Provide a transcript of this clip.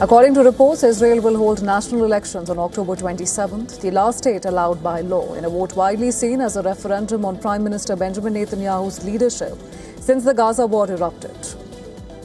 According to reports, Israel will hold national elections on October 27th, the last state allowed by law, in a vote widely seen as a referendum on Prime Minister Benjamin Netanyahu's leadership since the Gaza war erupted.